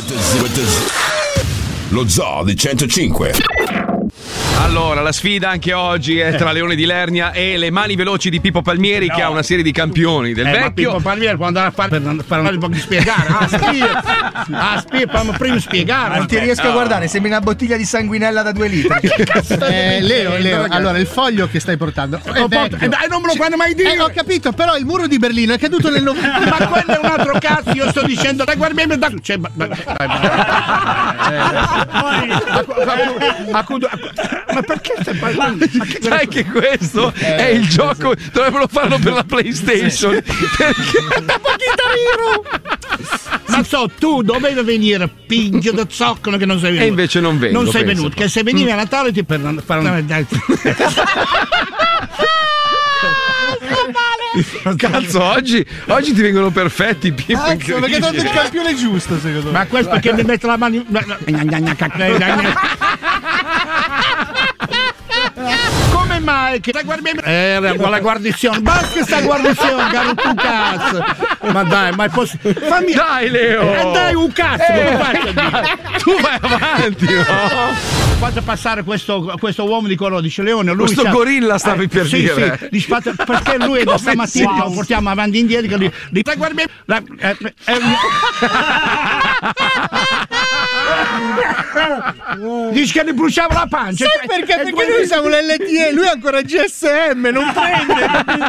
Lo Zoo di 105. Allora, la sfida anche oggi è tra Leone di Lernia e le mani veloci di Pippo Palmieri, che ha una serie di campioni del vecchio. Ma Pippo Palmieri può andare a fare un po' di spiegare. Fammi prima spiegare. Non ti riesco a guardare, sembri una bottiglia di sanguinella da 2 litri. Leo, allora il foglio che stai portando è non me lo fanno mai dire. Ho capito, però il muro di Berlino è caduto nel 90. Ma quello è un altro cazzo, io sto dicendo, dai, guardiamo da. Ma perché stai parlando? Sai che questo è il gioco, dovrebbero farlo per la PlayStation. Perché Ma tu dovevi venire pinge da zoccolo che non sei venuto. E invece non vengo. Non sei venuto, che se venivi a Natale ti per fare un. Cazzo, oggi ti vengono perfetti, Pippo. Perché hai dato il campione giusto, secondo me. Ma questo perché mi mette la mano. Come mai che era con la guarnizione? Basta sta guarnizione, caro tu cazzo. Ma dai, ma posso. Fammi. Dai, Leo! Dai un cazzo, come faccio a dire? Tu vai avanti, no? Faccio passare questo uomo di colore, dice Leone. Lui questo gorilla stavi per dire. Sì, dice, perché lui da stamattina lo portiamo avanti e indietro. Dice che gli bruciava la pancia. Sai perché? Perché noi siamo l'LTE, lui è ancora GSM, non prende.